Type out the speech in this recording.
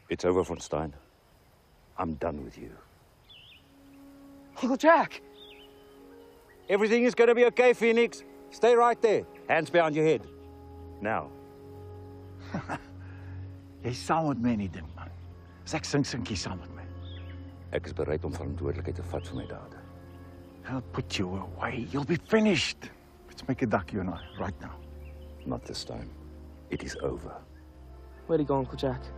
It's over, von Stein. I'm done with you. Uncle Jack! Everything is going to be okay, Phoenix. Stay right there. Hands behind your head. Now. Jy saam met my nie ding, man. As ek sink jy saam met my. Ek is bereid om verantwoordelikheid te vat vir my dade. I'll put you away. You'll be finished. Let's make a duck, you and I, right now. Not this time. It is over. Where'd he go, Uncle Jack?